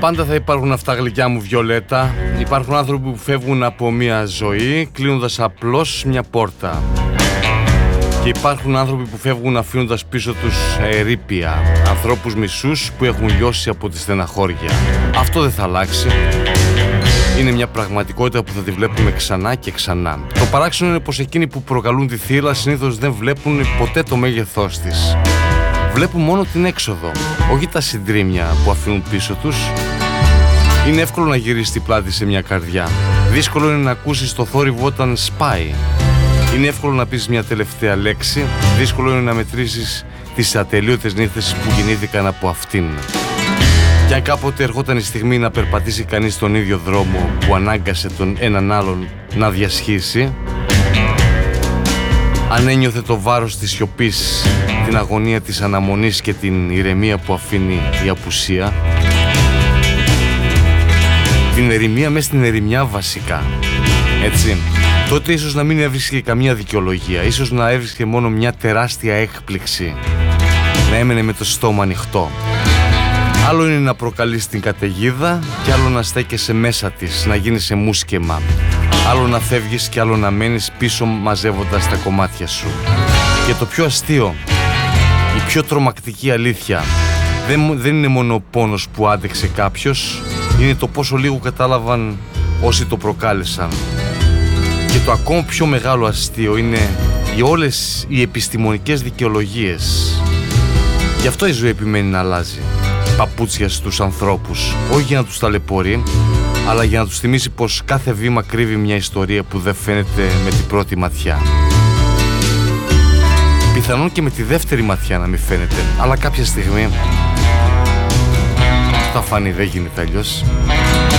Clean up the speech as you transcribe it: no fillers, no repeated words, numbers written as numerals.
Πάντα θα υπάρχουν αυτά, γλυκιά μου Βιολέτα. Υπάρχουν άνθρωποι που φεύγουν από μια ζωή κλείνοντας απλώς μια πόρτα. Και υπάρχουν άνθρωποι που φεύγουν αφήνοντας πίσω τους ερείπια, ανθρώπους μισούς που έχουν λιώσει από τη στεναχώρια. Αυτό δεν θα αλλάξει. Είναι μια πραγματικότητα που θα τη βλέπουμε ξανά και ξανά. Το παράξενο είναι πως εκείνοι που προκαλούν τη θύελλα συνήθως δεν βλέπουν ποτέ το μέγεθός της. Βλέπουν μόνο την έξοδο, όχι τα συντρίμμια που αφήνουν πίσω τους. Είναι εύκολο να γυρίσεις την πλάτη σε μια καρδιά. Δύσκολο είναι να ακούσεις το θόρυβο όταν σπάει. Είναι εύκολο να πεις μια τελευταία λέξη. Δύσκολο είναι να μετρήσεις τις ατελείωτες νύχτες που γεννήθηκαν από αυτήν. Και αν κάποτε ερχόταν η στιγμή να περπατήσει κανείς τον ίδιο δρόμο που ανάγκασε τον έναν άλλον να διασχίσει, αν ένιωθε το βάρος της σιωπής, την αγωνία της αναμονής και την ηρεμία που αφήνει η απουσία, την ερημία μέσα στην ερημιά βασικά, έτσι, τότε ίσως να μην έβρισκε καμία δικαιολογία, ίσως να έβρισκε μόνο μια τεράστια έκπληξη, να έμενε με το στόμα ανοιχτό. Άλλο είναι να προκαλείς την καταιγίδα και άλλο να στέκεσαι μέσα της, να γίνεσαι μουσκεμα. Άλλο να φεύγεις και άλλο να μένεις πίσω μαζεύοντας τα κομμάτια σου. Και το πιο αστείο, η πιο τρομακτική αλήθεια, δεν είναι μόνο ο πόνος που άντεξε κάποιος, είναι το πόσο λίγο κατάλαβαν όσοι το προκάλεσαν. Και το ακόμα πιο μεγάλο αστείο είναι όλες οι επιστημονικές δικαιολογίες. Γι' αυτό η ζωή επιμένει να αλλάζει παπούτσια στους ανθρώπους, όχι για να τους ταλαιπωρεί, αλλά για να τους θυμίσει πως κάθε βήμα κρύβει μια ιστορία που δεν φαίνεται με την πρώτη ματιά. Πιθανόν και με τη δεύτερη ματιά να μην φαίνεται, αλλά κάποια στιγμή θα φανεί, δεν γίνεται αλλιώς.